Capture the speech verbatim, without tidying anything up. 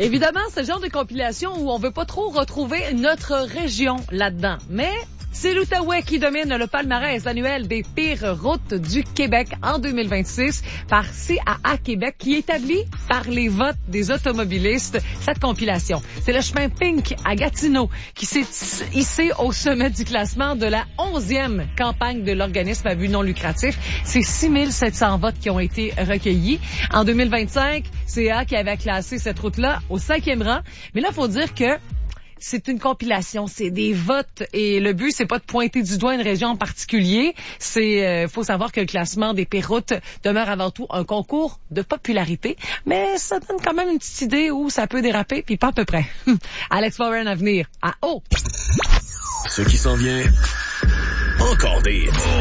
Évidemment, c'est le genre de compilation où on veut pas trop retrouver notre région là-dedans. Mais c'est l'Outaouais qui domine le palmarès annuel des pires routes du Québec en deux mille vingt-six par C A A Québec qui établit par les votes des automobilistes cette compilation. C'est le chemin Pink à Gatineau qui s'est hissé au sommet du classement de la onzième campagne de l'organisme à but non lucratif. C'est six mille sept cents votes qui ont été recueillis. En deux mille vingt-cinq, C A A qui avait classé cette route-là au cinquième rang. Mais là, il faut dire que c'est une compilation, c'est des votes et le but, c'est pas de pointer du doigt une région en particulier. C'est, euh, faut savoir que le classement des pires routes demeure avant tout un concours de popularité, mais ça donne quand même une petite idée où ça peut déraper, puis pas à peu près. Alex Warren à venir à haut. Ce qui s'en vient, encore des hits.